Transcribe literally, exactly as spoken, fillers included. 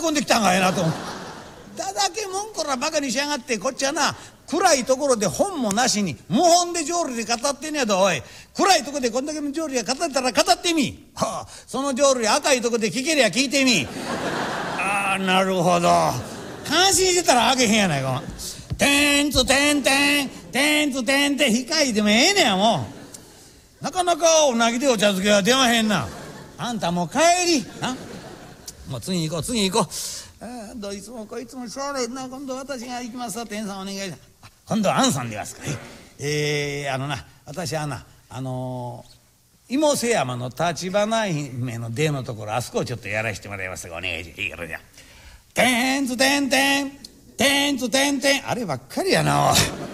込んできたんかいなと思って。だだけもんこらバカにしやがって、こっちはな暗いところで本もなしに無本で浄瑠璃語ってんやど。おい、暗いところでこんだけの浄瑠璃が語ったら語ってみ。はあ、その浄瑠璃赤いところで聞けりゃ聞いてみ。ああ、なるほど。感心してたらあげへんやないか。てんつてんてんてんつてんてん控えてもええねや。もうなかなかうなぎでお茶漬けは出まへんな。あんたもう帰りな。もう次行こう次行こう。あどいつもこいつもしょうがないな。今度私が行きますさ。天さんお願いします。今度はあんさんでますか。えー、あのな、私はな、あのー、妹背山の立花姫の出のところ、あそこをちょっとやらせてもらいますがお願いします。いいからじゃ。てんつてんてんてんつてんてん、あればっかりやな。